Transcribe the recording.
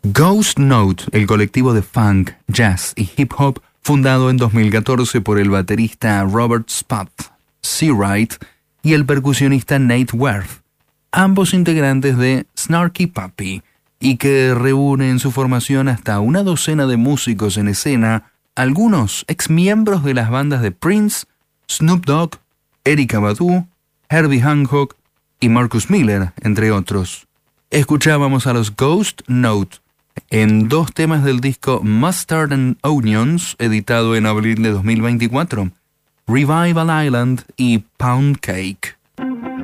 Ghost Note, el colectivo de funk, jazz y hip hop fundado en 2014 por el baterista Robert Spott Seawright y el percusionista Nate Werth, ambos integrantes de Snarky Puppy, y que reúne en su formación hasta una docena de músicos en escena, algunos exmiembros de las bandas de Prince, Snoop Dogg, Erykah Badu, Herbie Hancock y Marcus Miller, entre otros. Escuchábamos a los Ghost Note en dos temas del disco Mustard and Onions, editado en abril de 2024, Revival Island y Pound Cake.